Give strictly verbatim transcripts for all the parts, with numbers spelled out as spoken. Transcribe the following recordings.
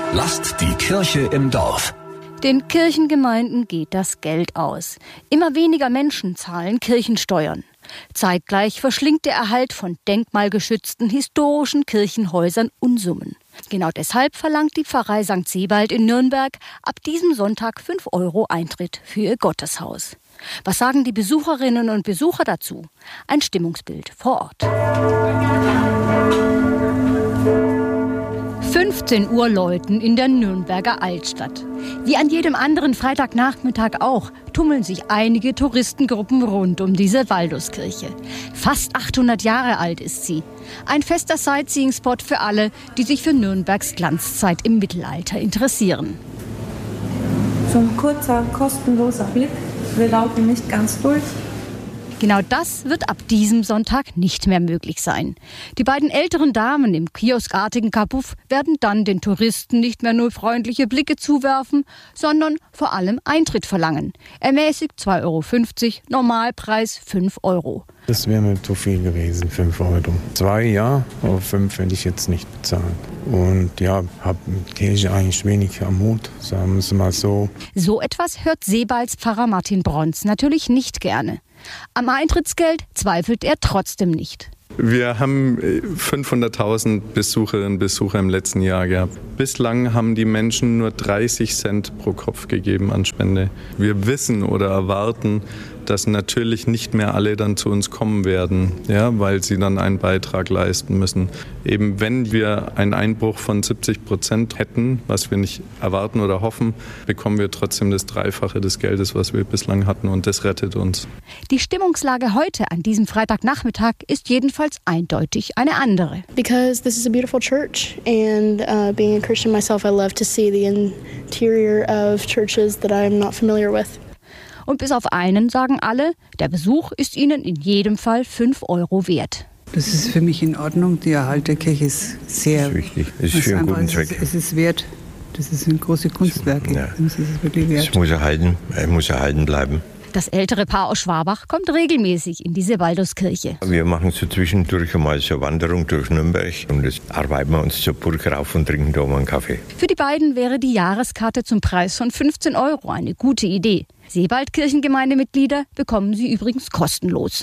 Lasst die Kirche im Dorf. Den Kirchengemeinden geht das Geld aus. Immer weniger Menschen zahlen Kirchensteuern. Zeitgleich verschlingt der Erhalt von denkmalgeschützten historischen Kirchenhäusern Unsummen. Genau deshalb verlangt die Pfarrei Sankt Sebald in Nürnberg ab diesem Sonntag fünf Euro Eintritt für ihr Gotteshaus. Was sagen die Besucherinnen und Besucher dazu? Ein Stimmungsbild vor Ort. fünfzehn Uhr läuten in der Nürnberger Altstadt. Wie an jedem anderen Freitagnachmittag auch tummeln sich einige Touristengruppen rund um diese Walduskirche. Fast achthundert Jahre alt ist sie. Ein fester Sightseeing-Spot für alle, die sich für Nürnbergs Glanzzeit im Mittelalter interessieren. So ein kurzer, kostenloser Blick. Wir laufen nicht ganz durch. Genau das wird ab diesem Sonntag nicht mehr möglich sein. Die beiden älteren Damen im kioskartigen Kabuff werden dann den Touristen nicht mehr nur freundliche Blicke zuwerfen, sondern vor allem Eintritt verlangen. Ermäßigt zwei Euro fünfzig, Normalpreis fünf Euro. Das wäre mir zu viel gewesen, fünf Euro. Zwei ja, aber fünf will ich jetzt nicht bezahlen. Und ja, habe mit Kirche eigentlich wenig am Hut, sagen wir es mal so. So etwas hört Sebalds Pfarrer Martin Bronz natürlich nicht gerne. Am Eintrittsgeld zweifelt er trotzdem nicht. Wir haben fünfhunderttausend Besucherinnen und Besucher im letzten Jahr gehabt. Bislang haben die Menschen nur dreißig Cent pro Kopf gegeben an Spende. Wir wissen oder erwarten, dass natürlich nicht mehr alle dann zu uns kommen werden, ja, weil sie dann einen Beitrag leisten müssen. Eben wenn wir einen Einbruch von siebzig Prozent hätten, was wir nicht erwarten oder hoffen, bekommen wir trotzdem das Dreifache des Geldes, was wir bislang hatten, und das rettet uns. Die Stimmungslage heute an diesem Freitagnachmittag ist jedenfalls eindeutig eine andere. Because this is a beautiful church and uh, being a Christian myself, I love to see the interior of churches that I'm not familiar with. Und bis auf einen sagen alle, der Besuch ist ihnen in jedem Fall fünf Euro wert. Das ist für mich in Ordnung. Der Erhalt der Kirche ist sehr das ist wichtig. Das ist für einen guten Zweck. Es ist, es ist wert. Das sind große Kunstwerke. Ja. Das ist wirklich wert. Es muss erhalten, es muss erhalten bleiben. Das ältere Paar aus Schwabach kommt regelmäßig in diese Walduskirche. Wir machen so zwischendurch mal so eine Wanderung durch Nürnberg und das arbeiten wir uns zur Burg rauf und trinken da mal einen Kaffee. Für die beiden wäre die Jahreskarte zum Preis von fünfzehn Euro eine gute Idee. Sebald-Kirchengemeindemitglieder bekommen sie übrigens kostenlos.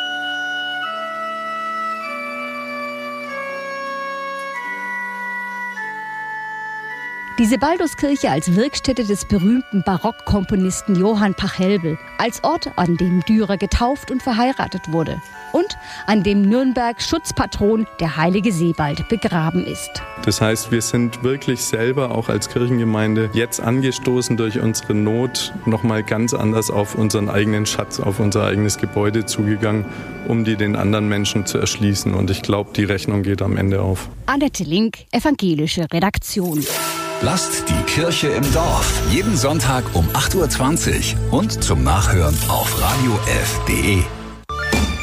Die Sebalduskirche als Wirkstätte des berühmten Barockkomponisten Johann Pachelbel, als Ort, an dem Dürer getauft und verheiratet wurde und an dem Nürnberg Schutzpatron, der heilige Sebald, begraben ist. Das heißt, wir sind wirklich selber auch als Kirchengemeinde jetzt angestoßen durch unsere Not nochmal ganz anders auf unseren eigenen Schatz, auf unser eigenes Gebäude zugegangen, um die den anderen Menschen zu erschließen. Und ich glaube, die Rechnung geht am Ende auf. Annette Link, evangelische Redaktion. Lasst die Kirche im Dorf. Jeden Sonntag um acht Uhr zwanzig und zum Nachhören auf radio f punkt de.